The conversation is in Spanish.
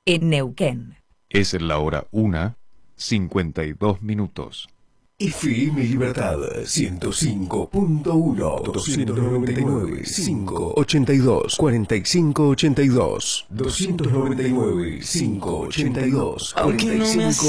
en Neuquén. Es la hora 1:52. FM Libertad 105.1 299 582 4582 299 582 4582.